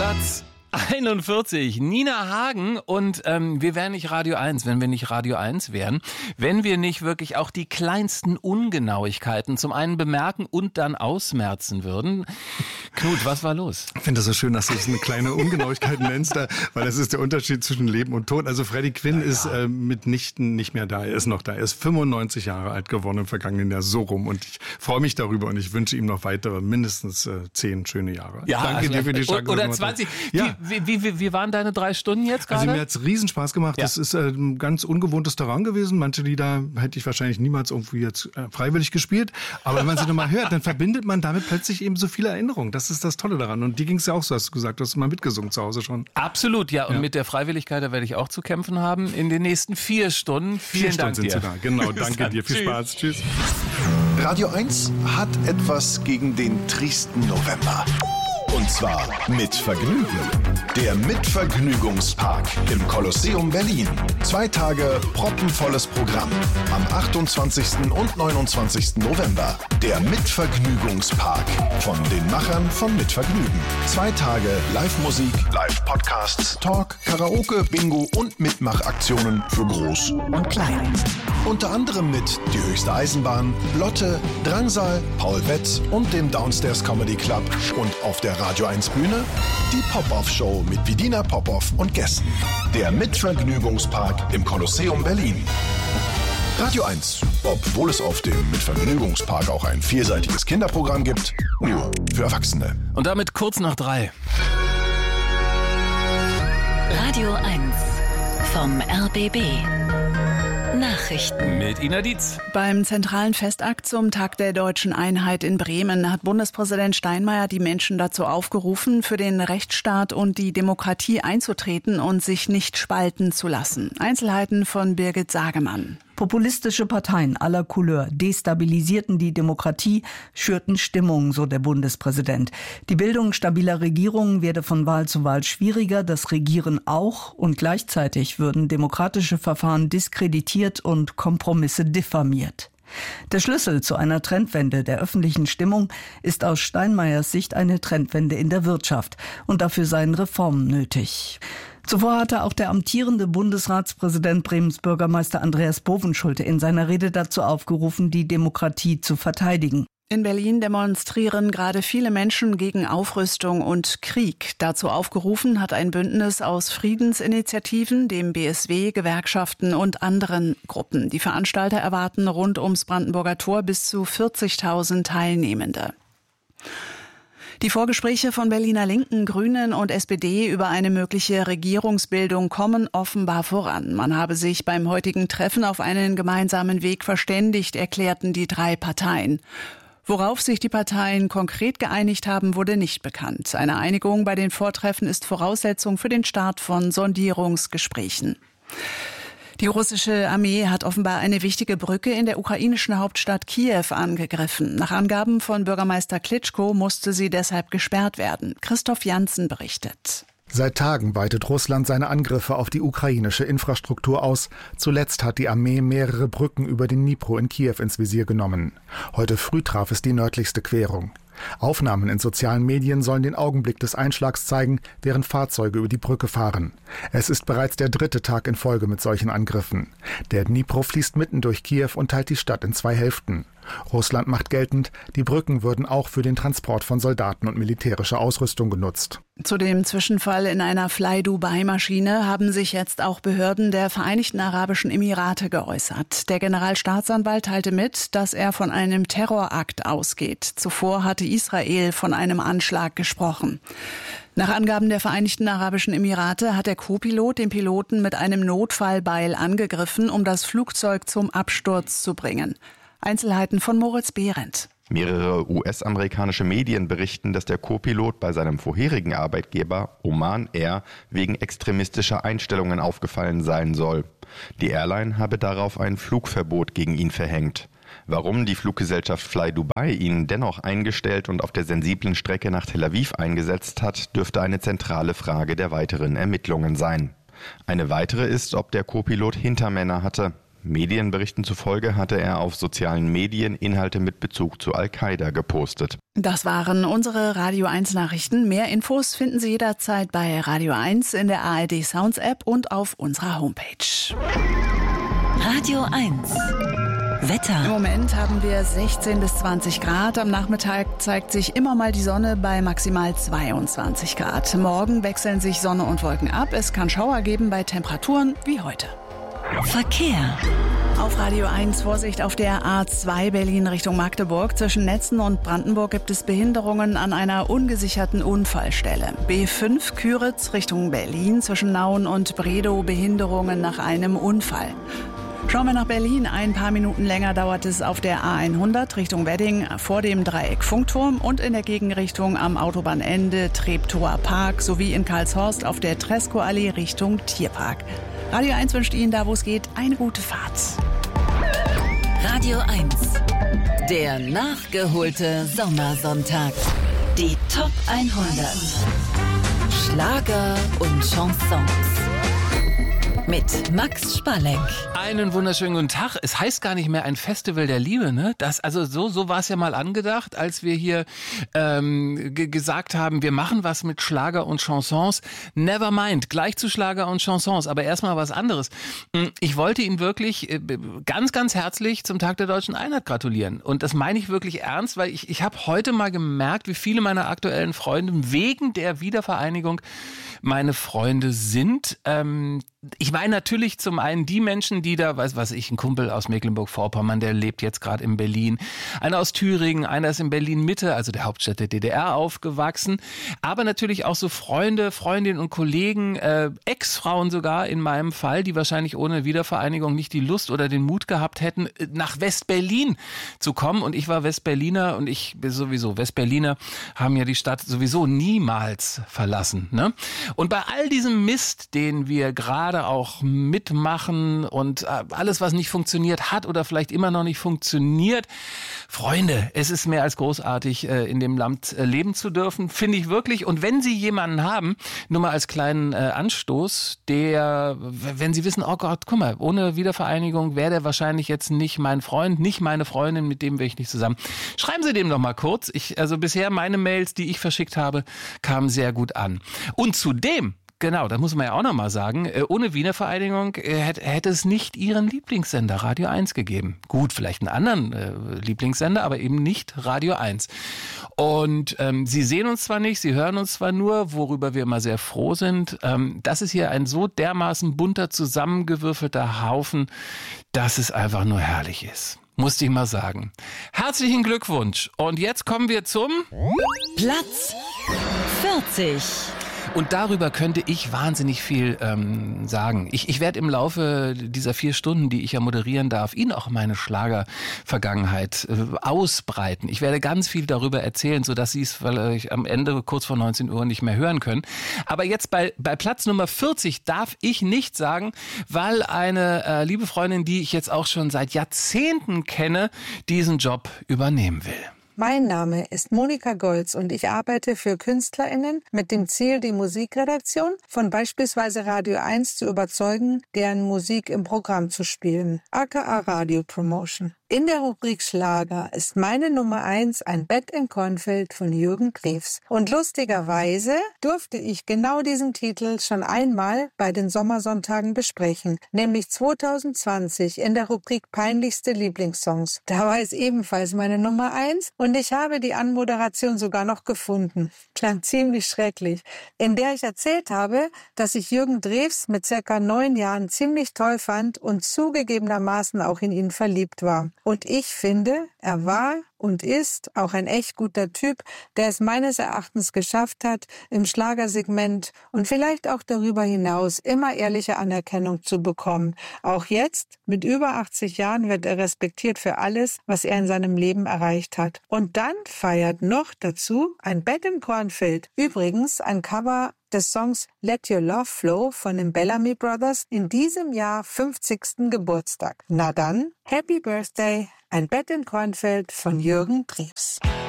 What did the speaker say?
Platz 41, Nina Hagen und wir wären nicht Radio 1, wenn wir nicht Radio 1 wären, wenn wir nicht wirklich auch die kleinsten Ungenauigkeiten zum einen bemerken und dann ausmerzen würden. Knut, was war los? Ich finde das so schön, dass du es eine kleine Ungenauigkeit nennst, weil das ist der Unterschied zwischen Leben und Tod. Also Freddie Quinn ist mitnichten nicht mehr da, er ist noch da. Er ist 95 Jahre alt geworden im vergangenen Jahr, so rum. Und ich freue mich darüber und ich wünsche ihm noch weitere, mindestens 10 schöne Jahre. Ja, danke dir für die Chance. Oder 20. Ja. Wie waren deine 3 Stunden jetzt gerade? Also mir hat es riesen Spaß gemacht. Ja. Das ist ein ganz ungewohntes Terrain gewesen. Manche Lieder hätte ich wahrscheinlich niemals irgendwie jetzt freiwillig gespielt. Aber wenn man sie nochmal hört, dann verbindet man damit plötzlich eben so viele Erinnerungen. Das ist das Tolle daran. Und dir ging es ja auch so, hast du gesagt. Du hast mal mitgesungen zu Hause schon. Absolut, ja. Und mit der Freiwilligkeit, da werde ich auch zu kämpfen haben in den nächsten 4 Stunden. Vielen Dank dir. 4 Stunden sind sie da. Genau, danke dir. Viel Spaß. Tschüss. Radio 1 hat etwas gegen den tristen November. Und zwar mit Vergnügen. Der Mitvergnügungspark im Kolosseum Berlin. 2 Tage proppenvolles Programm. Am 28. und 29. November. Der Mitvergnügungspark von den Machern von Mitvergnügen. 2 Tage Live-Musik, Live-Podcasts, Talk, Karaoke, Bingo und Mitmachaktionen für Groß und Klein. Unter anderem mit Die höchste Eisenbahn, Lotte, Drangsal, Paul Wetz und dem Downstairs Comedy Club. Und auf der Radio 1 Bühne die Pop-Off-Show mit Vidina Popov und Gästen. Der Mitvergnügungspark im Kolosseum Berlin. Radio 1, obwohl es auf dem Mitvergnügungspark auch ein vielseitiges Kinderprogramm gibt, nur für Erwachsene. Und damit kurz nach 3. Radio 1 vom RBB. Nachrichten mit Ina Dietz. Beim zentralen Festakt zum Tag der Deutschen Einheit in Bremen hat Bundespräsident Steinmeier die Menschen dazu aufgerufen, für den Rechtsstaat und die Demokratie einzutreten und sich nicht spalten zu lassen. Einzelheiten von Birgit Sagemann. Populistische Parteien aller Couleur destabilisierten die Demokratie, schürten Stimmung, so der Bundespräsident. Die Bildung stabiler Regierungen werde von Wahl zu Wahl schwieriger, das Regieren auch, und gleichzeitig würden demokratische Verfahren diskreditiert und Kompromisse diffamiert. Der Schlüssel zu einer Trendwende der öffentlichen Stimmung ist aus Steinmeiers Sicht eine Trendwende in der Wirtschaft, und dafür seien Reformen nötig. Zuvor hatte auch der amtierende Bundesratspräsident Bremens Bürgermeister Andreas Bovenschulte in seiner Rede dazu aufgerufen, die Demokratie zu verteidigen. In Berlin demonstrieren gerade viele Menschen gegen Aufrüstung und Krieg. Dazu aufgerufen hat ein Bündnis aus Friedensinitiativen, dem BSW, Gewerkschaften und anderen Gruppen. Die Veranstalter erwarten rund ums Brandenburger Tor bis zu 40.000 Teilnehmende. Die Vorgespräche von Berliner Linken, Grünen und SPD über eine mögliche Regierungsbildung kommen offenbar voran. Man habe sich beim heutigen Treffen auf einen gemeinsamen Weg verständigt, erklärten die 3 Parteien. Worauf sich die Parteien konkret geeinigt haben, wurde nicht bekannt. Eine Einigung bei den Vortreffen ist Voraussetzung für den Start von Sondierungsgesprächen. Die russische Armee hat offenbar eine wichtige Brücke in der ukrainischen Hauptstadt Kiew angegriffen. Nach Angaben von Bürgermeister Klitschko musste sie deshalb gesperrt werden. Christoph Janssen berichtet. Seit Tagen weitet Russland seine Angriffe auf die ukrainische Infrastruktur aus. Zuletzt hat die Armee mehrere Brücken über den Dnipro in Kiew ins Visier genommen. Heute früh traf es die nördlichste Querung. Aufnahmen in sozialen Medien sollen den Augenblick des Einschlags zeigen, während Fahrzeuge über die Brücke fahren. Es ist bereits der 3. Tag in Folge mit solchen Angriffen. Der Dnipro fließt mitten durch Kiew und teilt die Stadt in 2 Hälften. Russland macht geltend, die Brücken würden auch für den Transport von Soldaten und militärischer Ausrüstung genutzt. Zu dem Zwischenfall in einer Fly-Dubai-Maschine haben sich jetzt auch Behörden der Vereinigten Arabischen Emirate geäußert. Der Generalstaatsanwalt teilte mit, dass er von einem Terrorakt ausgeht. Zuvor hatte Israel von einem Anschlag gesprochen. Nach Angaben der Vereinigten Arabischen Emirate hat der Co-Pilot den Piloten mit einem Notfallbeil angegriffen, um das Flugzeug zum Absturz zu bringen. Einzelheiten von Moritz Behrendt. Mehrere US-amerikanische Medien berichten, dass der Co-Pilot bei seinem vorherigen Arbeitgeber Oman Air wegen extremistischer Einstellungen aufgefallen sein soll. Die Airline habe darauf ein Flugverbot gegen ihn verhängt. Warum die Fluggesellschaft Fly Dubai ihn dennoch eingestellt und auf der sensiblen Strecke nach Tel Aviv eingesetzt hat, dürfte eine zentrale Frage der weiteren Ermittlungen sein. Eine weitere ist, ob der Co-Pilot Hintermänner hatte. Medienberichten zufolge hatte er auf sozialen Medien Inhalte mit Bezug zu Al-Qaida gepostet. Das waren unsere Radio 1 Nachrichten. Mehr Infos finden Sie jederzeit bei Radio 1 in der ARD Sounds App und auf unserer Homepage. Radio 1 Wetter. Im Moment haben wir 16 bis 20 Grad. Am Nachmittag zeigt sich immer mal die Sonne bei maximal 22 Grad. Morgen wechseln sich Sonne und Wolken ab. Es kann Schauer geben bei Temperaturen wie heute. Verkehr. Auf Radio 1 Vorsicht auf der A2 Berlin Richtung Magdeburg. Zwischen Netzen und Brandenburg gibt es Behinderungen an einer ungesicherten Unfallstelle. B5 Küritz Richtung Berlin. Zwischen Nauen und Bredow Behinderungen nach einem Unfall. Schauen wir nach Berlin. Ein paar Minuten länger dauert es auf der A100 Richtung Wedding vor dem Dreieck Funkturm und in der Gegenrichtung am Autobahnende Treptower Park sowie in Karlshorst auf der Tresco-Allee Richtung Tierpark. Radio 1 wünscht Ihnen da, wo es geht, eine gute Fahrt. Radio 1, der nachgeholte Sommersonntag. Die Top 100. Schlager und Chansons. Mit Max Spalleck. Einen wunderschönen guten Tag. Es heißt gar nicht mehr ein Festival der Liebe, ne? So war es ja mal angedacht, als wir hier gesagt haben, wir machen was mit Schlager und Chansons. Never mind, gleich zu Schlager und Chansons, aber erstmal was anderes. Ich wollte Ihnen wirklich ganz, ganz herzlich zum Tag der Deutschen Einheit gratulieren. Und das meine ich wirklich ernst, weil ich habe heute mal gemerkt, wie viele meiner aktuellen Freunde wegen der Wiedervereinigung meine Freunde sind. Ich meine natürlich zum einen die Menschen, die da, ein Kumpel aus Mecklenburg-Vorpommern, der lebt jetzt gerade in Berlin. Einer aus Thüringen, einer ist in Berlin-Mitte, also der Hauptstadt der DDR, aufgewachsen. Aber natürlich auch so Freunde, Freundinnen und Kollegen, Ex-Frauen sogar in meinem Fall, die wahrscheinlich ohne Wiedervereinigung nicht die Lust oder den Mut gehabt hätten, nach West-Berlin zu kommen. Und ich war Westberliner und ich bin sowieso, Westberliner haben ja die Stadt sowieso niemals verlassen, ne? Und bei all diesem Mist, den wir gerade auch mitmachen und alles, was nicht funktioniert hat oder vielleicht immer noch nicht funktioniert. Freunde, es ist mehr als großartig, in dem Land leben zu dürfen, finde ich wirklich. Und wenn Sie jemanden haben, nur mal als kleinen Anstoß, wenn Sie wissen, oh Gott, guck mal, ohne Wiedervereinigung wäre der wahrscheinlich jetzt nicht mein Freund, nicht meine Freundin, mit dem wäre ich nicht zusammen. Schreiben Sie dem doch mal kurz. Also bisher meine Mails, die ich verschickt habe, kamen sehr gut an. Und zudem, genau, das muss man ja auch nochmal sagen, ohne Wiedervereinigung hätte es nicht Ihren Lieblingssender Radio 1 gegeben. Gut, vielleicht einen anderen Lieblingssender, aber eben nicht Radio 1. Und Sie sehen uns zwar nicht, Sie hören uns zwar nur, worüber wir immer sehr froh sind. Das ist hier ein so dermaßen bunter, zusammengewürfelter Haufen, dass es einfach nur herrlich ist. Musste ich mal sagen. Herzlichen Glückwunsch. Und jetzt kommen wir zum Platz 40. Und darüber könnte ich wahnsinnig viel sagen. Ich werde im Laufe dieser 4 Stunden, die ich ja moderieren darf, Ihnen auch meine Schlager-Vergangenheit ausbreiten. Ich werde ganz viel darüber erzählen, sodass Sie es vielleicht am Ende kurz vor 19 Uhr nicht mehr hören können. Aber jetzt bei Platz Nummer 40 darf ich nicht sagen, weil eine liebe Freundin, die ich jetzt auch schon seit Jahrzehnten kenne, diesen Job übernehmen will. Mein Name ist Monika Golz und ich arbeite für KünstlerInnen mit dem Ziel, die Musikredaktion von beispielsweise Radio 1 zu überzeugen, deren Musik im Programm zu spielen, aka Radio Promotion. In der Rubrik Schlager ist meine Nummer 1 ein Bett in Kornfeld von Jürgen Drews. Und lustigerweise durfte ich genau diesen Titel schon einmal bei den Sommersonntagen besprechen, nämlich 2020 in der Rubrik Peinlichste Lieblingssongs. Da war es ebenfalls meine Nummer 1 und ich habe die Anmoderation sogar noch gefunden. Klang ziemlich schrecklich, in der ich erzählt habe, dass ich Jürgen Drews mit ca. 9 Jahren ziemlich toll fand und zugegebenermaßen auch in ihn verliebt war. Und ich finde, er war und ist auch ein echt guter Typ, der es meines Erachtens geschafft hat, im Schlagersegment und vielleicht auch darüber hinaus immer ehrliche Anerkennung zu bekommen. Auch jetzt, mit über 80 Jahren, wird er respektiert für alles, was er in seinem Leben erreicht hat. Und dann feiert noch dazu ein Bett im Kornfeld. Übrigens ein Cover des Songs Let Your Love Flow von den Bellamy Brothers in diesem Jahr 50. Geburtstag. Na dann, Happy Birthday, ein Bett in Kornfeld von Jürgen Drews.